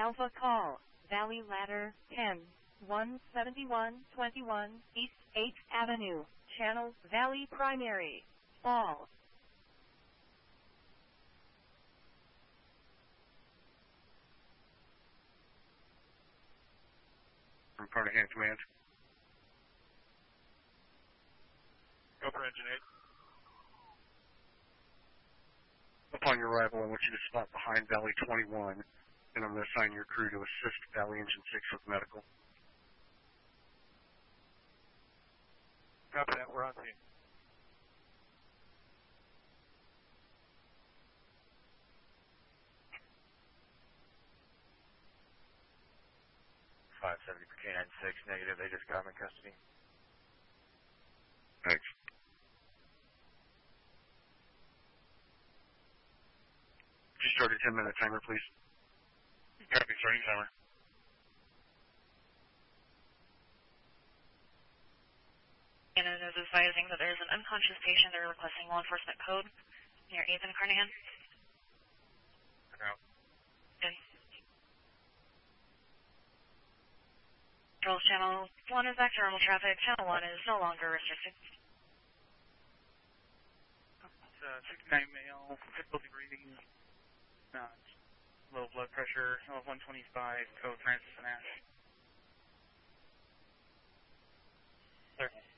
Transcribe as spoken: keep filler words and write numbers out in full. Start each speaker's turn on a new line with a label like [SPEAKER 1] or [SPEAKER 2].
[SPEAKER 1] Alpha call, Valley Ladder ten, one seventy-one twenty-one East eighth Avenue, Channel Valley Primary, Fall.
[SPEAKER 2] From Carnahan Command.
[SPEAKER 3] Go for engine eight.
[SPEAKER 2] Upon your arrival, I want you to spot behind Valley twenty-one, and I'm going to assign your crew to assist Valley Engine six with medical.
[SPEAKER 3] Copy that, we're on scene.
[SPEAKER 4] five seventy for K nine six, negative, they just got him in custody.
[SPEAKER 2] Thanks. Just start a ten minute timer, please.
[SPEAKER 3] Copy, starting timer.
[SPEAKER 5] Cannon is advising that there is an unconscious patient. They're requesting law enforcement code near eighth and Carnahan.
[SPEAKER 3] No.
[SPEAKER 5] Okay. Controls channel one is back to normal traffic. Channel one is no longer restricted.
[SPEAKER 3] It's uh, sixty-nine male, difficulty breathing, uh, low blood pressure, one twenty-five, code Francis and Ash. Sir.